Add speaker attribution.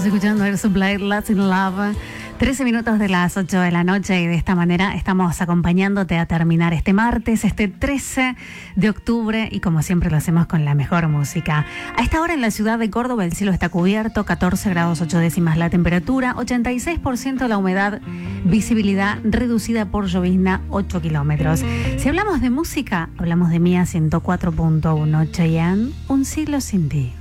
Speaker 1: Estamos escuchando Air Supply, Latin Love. 13 minutos de las 8 de la noche y de esta manera estamos acompañándote a terminar este martes, este 13 de octubre, y como siempre lo hacemos con la mejor música. A esta hora en la ciudad de Córdoba el cielo está cubierto, 14 grados 8 décimas la temperatura, 86% la humedad, visibilidad reducida por llovizna 8 kilómetros. Si hablamos de música, hablamos de Mía 104.1, Chayanne, Un siglo sin ti.